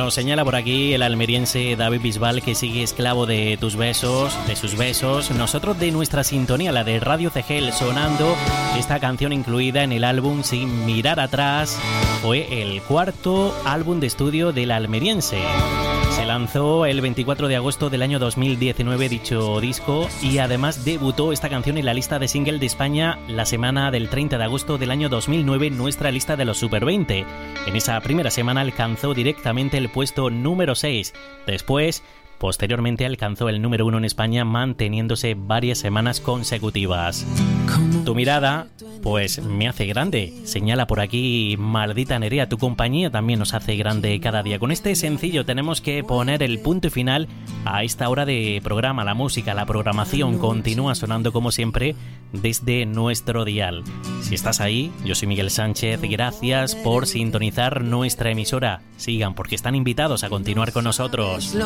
Nos señala por aquí el almeriense David Bisbal que sigue esclavo de tus besos, de sus besos. Nosotros de nuestra sintonía, la de Radio CGL, sonando esta canción incluida en el álbum Sin Mirar Atrás. Fue el cuarto álbum de estudio del almeriense. Se lanzó el 24 de agosto del año 2019 dicho disco y además debutó esta canción en la lista de single de España la semana del 30 de agosto del año 2009, nuestra lista de los Super 20. En esa primera semana alcanzó directamente el puesto número 6. Posteriormente alcanzó el número 1 en España, manteniéndose varias semanas consecutivas. Tu mirada, pues me hace grande. Señala por aquí Maldita Nerea, tu compañía también nos hace grande cada día. Con este sencillo tenemos que poner el punto final a esta hora de programa. La música, la programación continúa sonando como siempre desde nuestro dial. Si estás ahí, yo soy Miguel Sánchez. Gracias por sintonizar nuestra emisora. Sigan porque están invitados a continuar con nosotros.